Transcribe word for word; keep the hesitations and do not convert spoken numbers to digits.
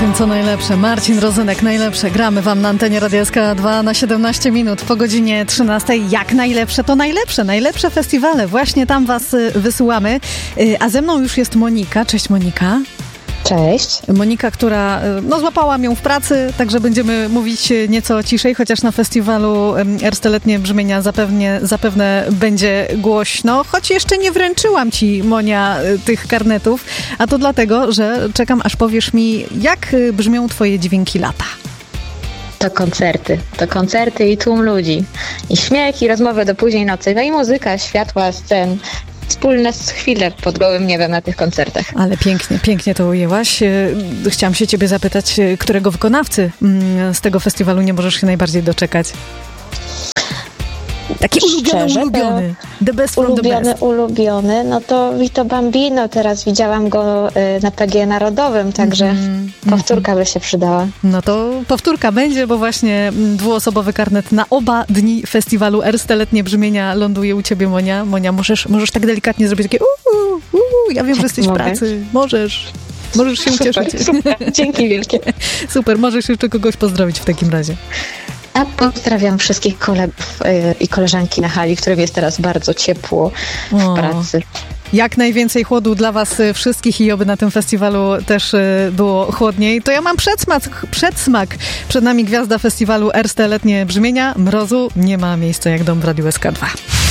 tym, co najlepsze. Marcin Rozynek, najlepsze. Gramy wam na antenie Radia S K dwa na siedemnaście minut po godzinie trzynastej. Jak najlepsze, to najlepsze. Najlepsze festiwale. Właśnie tam was wysyłamy. A ze mną już jest Monika. Cześć, Monika. Cześć. Monika, która no, złapałam ją w pracy, także będziemy mówić nieco ciszej, chociaż na festiwalu Erste Letnie Brzmienia zapewne, zapewne będzie głośno, choć jeszcze nie wręczyłam ci, Monia, tych karnetów, a to dlatego, że czekam, aż powiesz mi, jak brzmią twoje dźwięki lata. To koncerty. To koncerty i tłum ludzi. I śmiech, i rozmowy do późnej nocy. No i muzyka, światła, scen. Wspólne chwile pod gołym niebem na tych koncertach. Ale pięknie, pięknie to ujęłaś. Chciałam się ciebie zapytać, którego wykonawcy z tego festiwalu nie możesz się najbardziej doczekać? Taki ulubiony, Szczerze, ulubiony. The best from ulubiony, the best. Ulubiony, no to Vito Bambino. Teraz widziałam go na P G Narodowym, także mm, powtórka mm. by się przydała. No to powtórka będzie, bo właśnie dwuosobowy karnet na oba dni festiwalu Erste Letnie Brzmienia ląduje u ciebie, Monia. Monia, możesz, możesz tak delikatnie zrobić takie uuu, uuu, ja wiem, że jesteś w pracy. Możesz. Możesz się Super, ucieszyć. Super. Dzięki wielkie. Super, możesz jeszcze kogoś pozdrowić w takim razie. A pozdrawiam wszystkich kolegów i koleżanki na hali, którym jest teraz bardzo ciepło w o. pracy. Jak najwięcej chłodu dla was wszystkich i oby na tym festiwalu też było chłodniej. To ja mam przedsmak, przedsmak. Przed nami gwiazda festiwalu Erste Letnie Brzmienia. Mrozu nie ma miejsca jak dom w Radiu S K dwa.